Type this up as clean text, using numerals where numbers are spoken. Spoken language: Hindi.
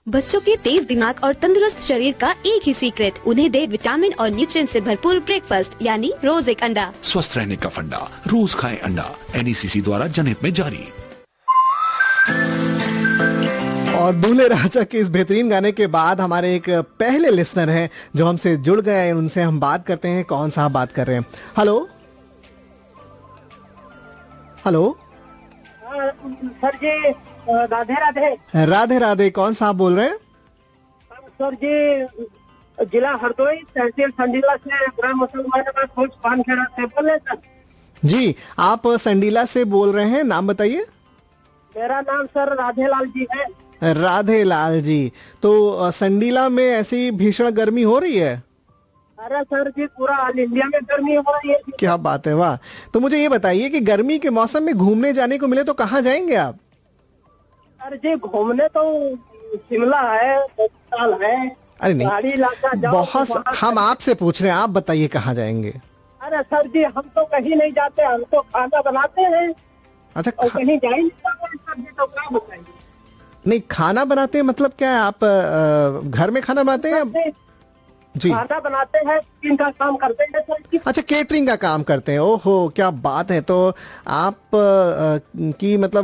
बच्चों के तेज दिमाग और तंदुरुस्त शरीर का एक ही सीक्रेट, उन्हें दे विटामिन और न्यूट्रिएंट से भरपूर ब्रेकफास्ट यानी रोज एक अंडा। स्वस्थ रहने का फंडा, रोज खाएं अंडा। NECC द्वारा जनहित में जारी। और दूल्हे राजा के इस बेहतरीन गाने के बाद हमारे एक पहले लिसनर हैं जो हमसे जुड़ गए हैं, उनसे हम बात करते हैं। कौन सा बात कर रहे हैं? हेलो हेलो सर जी, राधे राधे। राधे राधे। कौन सा आप बोल रहे हैं? सर जी, जिला हरदोई, तहसील संडीला से ग्राम मुसलमानाबाद पोस्ट पानखेड़ा से बोल रहे सर। जी, आप संडीला से बोल रहे हैं, नाम बताइए। मेरा नाम सर राधे लाल जी है। राधे लाल जी, तो संडीला में ऐसी भीषण गर्मी हो रही है? अरे सर जी, पूरा ऑल इंडिया में गर्मी हो रही है। क्या बात है, वाह। तो मुझे ये बताइए कि गर्मी के मौसम में घूमने जाने को मिले तो कहाँ जाएंगे आप? सर जी, घूमने तो शिमला है, नैनीताल है। अरे नहीं, पहाड़ी इलाका जाओ बहुत तो हम आपसे पूछ रहे हैं, आप बताइए कहाँ जाएंगे? अरे सर जी, हम तो कहीं नहीं जाते, हम तो खाना बनाते हैं अच्छा, और कहीं जा ही नहीं पाते सर जी, तो क्या बताइए। नहीं, खाना बनाते हैं मतलब क्या है? आप घर में खाना बनाते हैं? जी, खाना बनाते हैं, इनका काम करते हैं सर जी। अच्छा, केटरिंग का काम करते हैं। ओहो, क्या बात है। तो आप की मतलब